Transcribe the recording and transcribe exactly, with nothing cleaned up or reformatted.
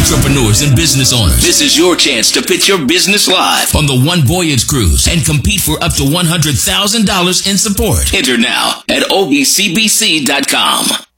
entrepreneurs and business owners. This is your chance to pitch your business live on the One Voyage Cruise and compete for up to one hundred thousand dollars in support. Enter now at O B C B C dot com.